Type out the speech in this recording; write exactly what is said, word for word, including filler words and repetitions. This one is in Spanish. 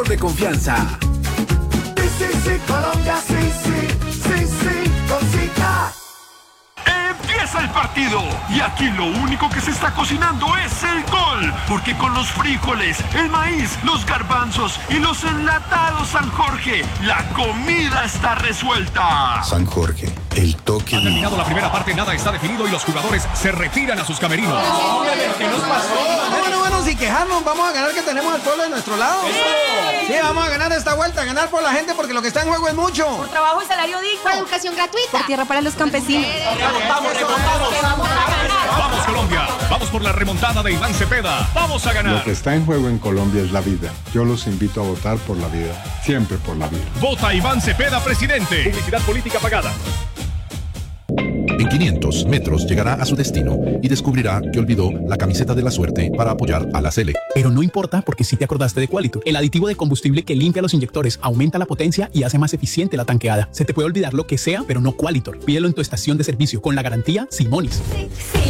De confianza. Sí, sí, sí, Colombia, sí, sí, sí, sí, cosita. Empieza el partido y aquí lo único que se está cocinando es el gol, porque con los frijoles, el maíz, los garbanzos y los enlatados San Jorge, la comida está resuelta. San Jorge, el toque. Ha terminado la primera parte, nada está definido y los jugadores se retiran a sus camerinos. ¿Qué nos pasó? Bueno, bueno, sin quejarnos, vamos a ganar, que tenemos al pueblo de nuestro lado. Sí, vamos a ganar esta vuelta, ganar por la gente, porque lo que está en juego es mucho. Por trabajo y salario digno. Por educación gratuita. Por tierra para los campesinos. Vamos, vamos, vamos Colombia, vamos por la remontada de Iván Cepeda. Vamos a ganar. Lo que está en juego en Colombia es la vida. Yo los invito a votar por la vida, siempre por la vida. Vota Iván Cepeda, presidente. Publicidad política pagada. En quinientos metros llegará a su destino y descubrirá que olvidó la camiseta de la suerte para apoyar a la Sele. Pero no importa, porque sí te acordaste de Qualitur, el aditivo de combustible que limpia los inyectores, aumenta la potencia y hace más eficiente la tanqueada. Se te puede olvidar lo que sea, pero no Qualitur. Pídelo en tu estación de servicio con la garantía Simonis. Sí, sí.